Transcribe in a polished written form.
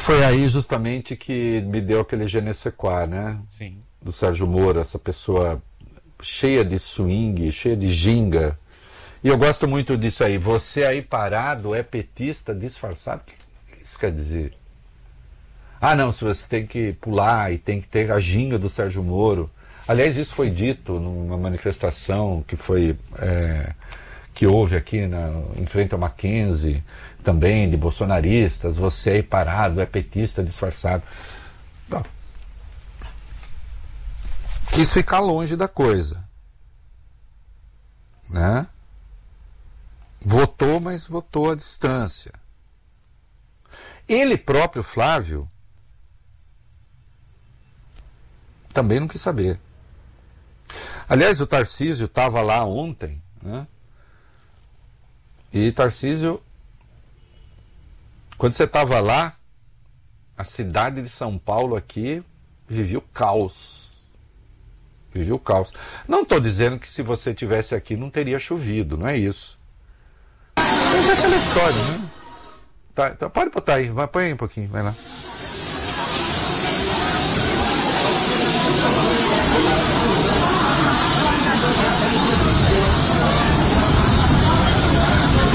foi aí justamente que me deu aquele je ne sais quoi, né? Sim. Do Sérgio Moro, essa pessoa cheia de swing, cheia de ginga. E eu gosto muito disso aí. Você aí parado é petista disfarçado? O que isso quer dizer? Ah, não, se você tem que pular e tem que ter a ginga do Sérgio Moro. Aliás, isso foi dito numa manifestação que foi que houve aqui em frente ao Mackenzie, também de bolsonaristas. Você aí parado é petista disfarçado. Não. Quis ficar longe da coisa, né? Votou, mas votou à distância. Ele próprio, Flávio, também não quis saber. Aliás, o Tarcísio estava lá ontem, né? E Tarcísio, quando você estava lá, a cidade de São Paulo aqui vivia o caos. Vivia o caos. Não estou dizendo que se você estivesse aqui não teria chovido, não é isso. Mas é aquela história, né? Tá, então pode botar aí, põe aí um pouquinho, vai lá.